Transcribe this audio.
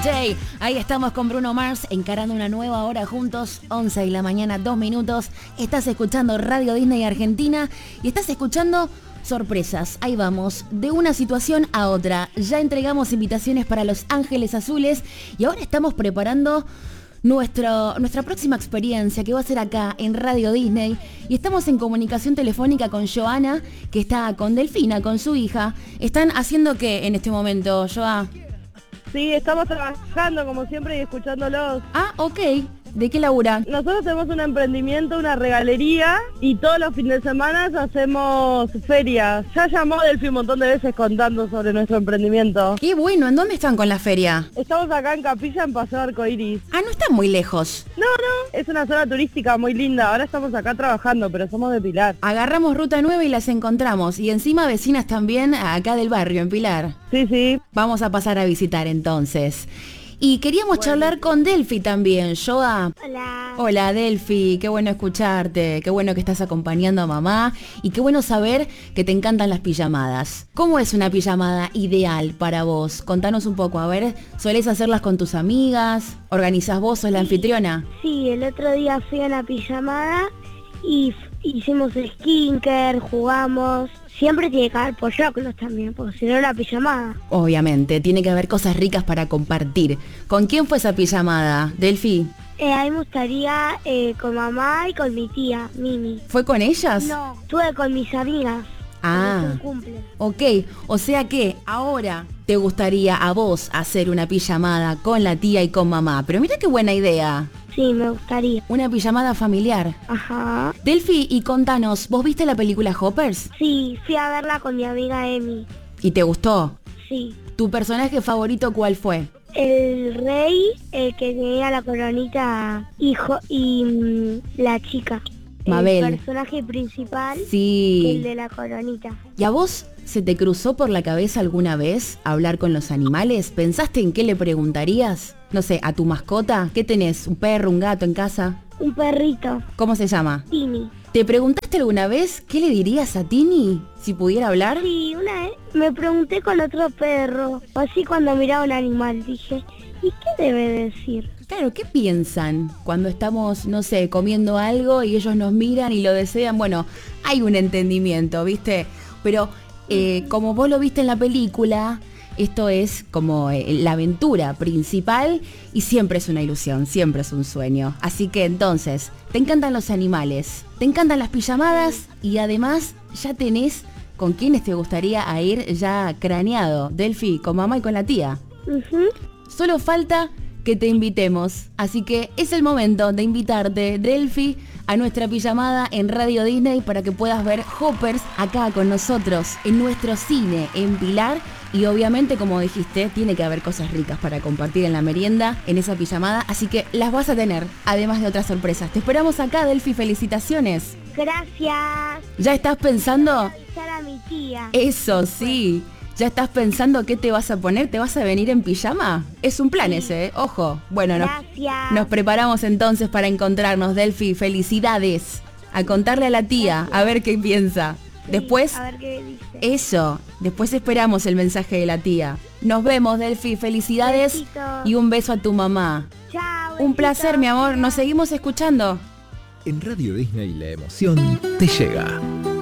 Day. Ahí estamos con Bruno Mars encarando una nueva hora juntos, 11 de la mañana, 2 minutos. Estás escuchando Radio Disney Argentina y estás escuchando sorpresas. Ahí vamos, de una situación a otra. Ya entregamos invitaciones para Los Ángeles Azules y ahora estamos preparando nuestra próxima experiencia, que va a ser acá en Radio Disney, y estamos en comunicación telefónica con Joana, que está con Delfina, con su hija. ¿Están haciendo qué en este momento, Joa? Sí, estamos trabajando como siempre y escuchándolos. Ah, ok. ¿De qué laburan? Nosotros tenemos un emprendimiento, una regalería, y todos los fines de semana hacemos ferias. Ya llamó Delphi un montón de veces contando sobre nuestro emprendimiento. Qué bueno, ¿en dónde están con la feria? Estamos acá en Capilla, en Paseo Arcoiris. Ah, no están muy lejos. No, es una zona turística muy linda. Ahora estamos acá trabajando, pero somos de Pilar. Agarramos Ruta 9 y las encontramos. Y encima vecinas también acá del barrio, en Pilar. Sí. Vamos a pasar a visitar entonces. Y queríamos charlar con Delphi también, Joa. Hola. Hola, Delphi, qué bueno escucharte, qué bueno que estás acompañando a mamá y qué bueno saber que te encantan las pijamadas. ¿Cómo es una pijamada ideal para vos? Contanos un poco, a ver, ¿solés hacerlas con tus amigas? ¿Organizás vos, sos la anfitriona? Sí, el otro día fui a una pijamada y hicimos skincare, jugamos. Siempre tiene que haber polloclos también, porque si no la pijamada. Obviamente, tiene que haber cosas ricas para compartir. ¿Con quién fue esa pijamada, Delphi? A mí me gustaría con mamá y con mi tía, Mimi. ¿Fue con ellas? No, estuve con mis amigas. Ah, Un cumple. ok, o sea que ahora te gustaría a vos hacer una pijamada con la tía y con mamá. Pero mira qué buena idea. Sí, me gustaría. Una pijamada familiar. Ajá. Delphi, y contanos, ¿vos viste la película Hoppers? Sí, fui a verla con mi amiga Emi. ¿Y te gustó? Sí. ¿Tu personaje favorito cuál fue? El rey, el que tenía la coronita, hijo y la chica. Mabel. El personaje principal, Sí. el de la coronita. ¿Y a vos se te cruzó por la cabeza alguna vez hablar con los animales? ¿Pensaste en qué le preguntarías? No sé, a tu mascota. ¿Qué tenés? ¿Un perro, un gato en casa? Un perrito, ¿Cómo se llama? Tini. ¿Te preguntaste alguna vez qué le dirías a Tini si pudiera hablar? Sí, una vez me pregunté con otro perro, así cuando miraba un animal, dije, ¿y qué debe decir? Claro, ¿qué piensan cuando estamos, no sé, comiendo algo y ellos nos miran y lo desean? Bueno, hay un entendimiento, ¿viste? Pero como vos lo viste en la película, esto es como la aventura principal y siempre es una ilusión, siempre es un sueño. Así que entonces, te encantan los animales, te encantan las pijamadas y además ya tenés con quiénes te gustaría ir ya craneado, Delphi, con mamá y con la tía. Ujú. Solo falta que te invitemos, así que es el momento de invitarte, Delphi, a nuestra pijamada en Radio Disney para que puedas ver Hoppers acá con nosotros en nuestro cine en Pilar. Y obviamente, como dijiste, tiene que haber cosas ricas para compartir en la merienda, en esa pijamada, así que las vas a tener, además de otras sorpresas. Te esperamos acá, Delphi, felicitaciones. Gracias. ¿Ya estás pensando? Avisar a mi tía. Eso, sí. ¿Ya estás pensando qué te vas a poner? ¿Te vas a venir en pijama? Es un plan ese, ¿eh? Ojo. Bueno, Gracias. nos preparamos entonces para encontrarnos, Delphi. Felicidades. A contarle a la tía, a ver qué piensa. Sí, Después, a ver qué dice. eso. Después esperamos el mensaje de la tía. Nos vemos, Delphi. Felicidades. Besito. Y un beso a tu mamá. Chao. Un placer, besito. mi amor. Nos seguimos escuchando. En Radio Disney la emoción te llega.